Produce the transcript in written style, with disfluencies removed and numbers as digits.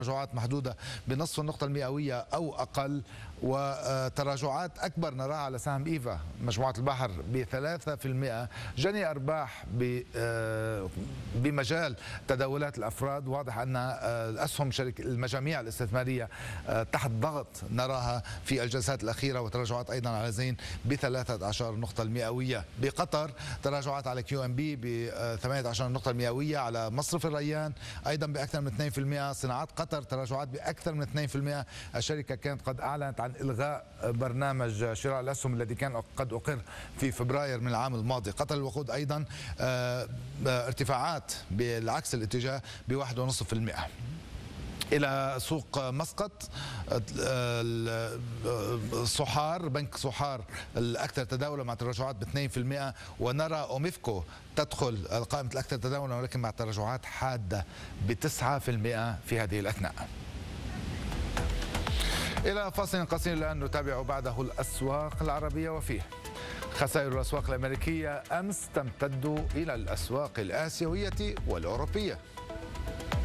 تراجعات محدودة بنصف النقطة المئوية أو أقل، وتراجعات أكبر نراها على سهم إيفا مجموعة البحر ب3%. جني أرباح بمجال تداولات الأفراد. واضح أن الأسهم المجاميع الاستثمارية تحت ضغط نراها في الجلسات الأخيرة، وتراجعات أيضا على زين ب13 نقطة المئوية. بقطر تراجعات على كيو ام بي ب18 نقطة المئوية، على مصرف الريان أيضا بأكثر من 2%، صناعات قطر تراجعات بأكثر من 2%. الشركة كانت قد أعلنت عن إلغاء برنامج شراء الأسهم الذي كان قد أقر في فبراير من العام الماضي. قطر الوقود أيضا ارتفاعات بالعكس الاتجاه ب1.5%. إلى سوق مسقط، صحار بنك صحار الأكثر تداولا مع تراجعات ب2%، ونرى أوميفكو تدخل قائمة الأكثر تداولا ولكن مع تراجعات حادة ب9% في هذه الأثناء. إلى فاصل قصير الآن نتابع بعده الأسواق العربية، وفيه خسائر الأسواق الأمريكية أمس تمتد إلى الأسواق الآسيوية والأوروبية.